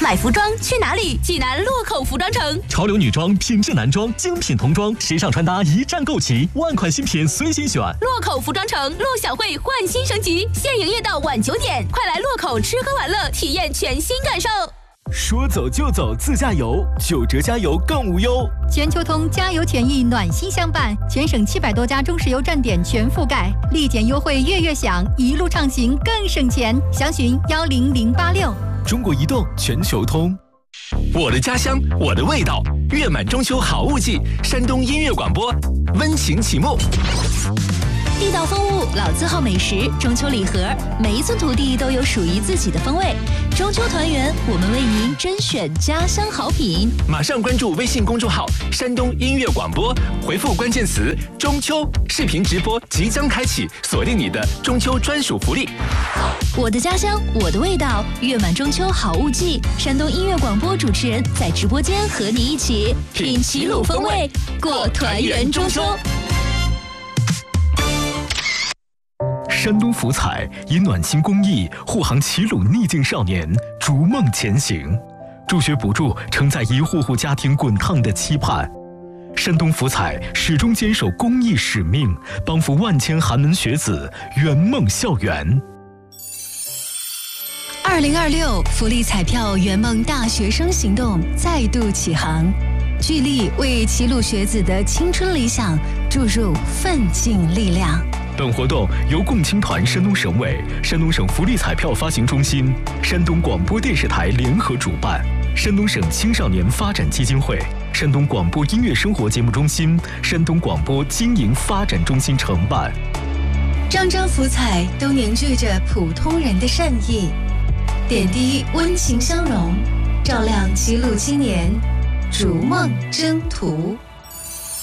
买服装去哪里？济南洛口服装城。 潮流女装、品质男装、精品童装，时尚穿搭一站购齐，万款新品随心选。 洛口服装城陆小慧焕新升级，现营业到晚9点，快来洛口吃喝玩乐，体验全新感受。 说走就走自驾游，9折加油更无忧。 全球通加油权益暖心相伴，全省700多家中石油站点全覆盖，立减优惠月享，一路畅行更省钱。详询10086。 中国移动全球通。 我的家乡，我的味道，月满中秋好物季，山东音乐广播温情启幕。 地道风物，老字号美食，中秋礼盒，每一寸土地都有属于自己的风味。中秋团圆，我们为您甄选家乡好品。 马上关注微信公众号山东音乐广播，回复关键词中秋，视频直播即将开启，锁定你的中秋专属福利。 我的家乡，我的味道，月满中秋好物季，山东音乐广播主持人在直播间和你一起品齐鲁风味，过团圆中秋。 山东福彩以暖心公益护航齐鲁逆境少年逐梦前行，助学补助承载一户户家庭滚烫的期盼。山东福彩始终坚守公益使命，帮扶万千寒门学子圆梦校园。 2026福利彩票圆梦大学生行动再度启航，聚力为齐鲁学子的青春理想注入奋进力量。 本活动由共青团山东省委、山东省福利彩票发行中心、山东广播电视台联合主办，山东省青少年发展基金会、山东广播音乐生活节目中心、山东广播经营发展中心承办。 张张福彩都凝聚着普通人的善意，点滴温情相融，照亮齐鲁青年逐梦征途。